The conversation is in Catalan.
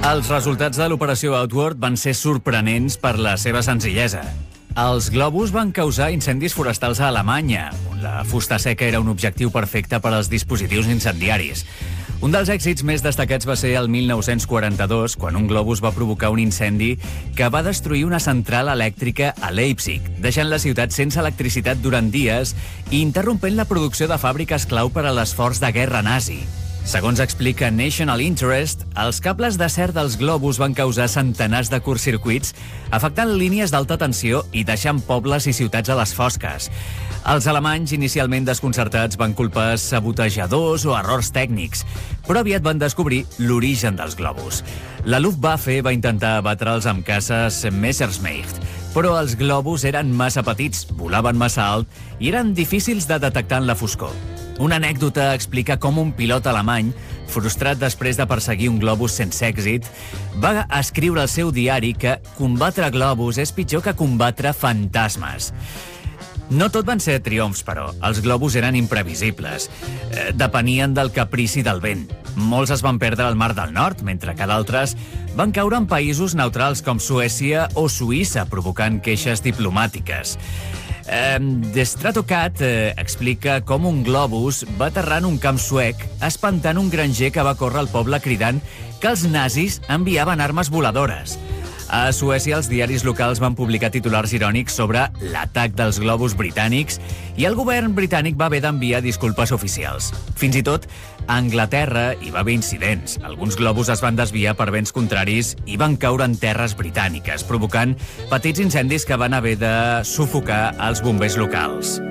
Els resultats de l'operació Outward van ser sorprenents per la seva senzillesa. Els globus van causar incendis forestals a Alemanya, on la fusta seca era un objectiu perfecte per als dispositius incendiaris. Un dels èxits més destacats va ser el 1942, quan un globus va provocar un incendi que va destruir una central elèctrica a Leipzig, deixant la ciutat sense electricitat durant dies i interrompent la producció de fàbriques clau per a l'esforç de guerra nazi. Segons explica National Interest, els cables d'acer dels globus van causar centenars de curtcircuits, afectant línies d'alta tensió i deixant pobles i ciutats a les fosques. Els alemanys, inicialment desconcertats, van culpar sabotejadors o errors tècnics, però aviat van descobrir l'origen dels globus. La Luftwaffe va intentar abatre'ls amb caces Messerschmitt, però els globus eren massa petits, volaven massa alt i eren difícils de detectar en la foscor. Una anècdota explica com un pilot alemany, frustrat després de perseguir un globus sense èxit, va escriure al seu diari que combatre globus és pitjor que combatre fantasmes. No tot van ser triomfs, però. Els globus eren imprevisibles. Depenien del caprici del vent. Molts es van perdre al Mar del Nord, mentre que d'altres van caure en països neutrals com Suècia o Suïssa, provocant queixes diplomàtiques. The Stratocat explica com un globus va aterrar en un camp suec, espantant un granger que va córrer al poble cridant que els nazis enviaven armes voladores. A Suècia, els diaris locals van publicar titulars irònics sobre l'atac dels globus britànics i el govern britànic va haver d'enviar disculpes oficials. Fins i tot, a Anglaterra hi va haver incidents. Alguns globus es van desviar per vents contraris i van caure en terres britàniques, provocant petits incendis que van haver de sufocar els bombers locals.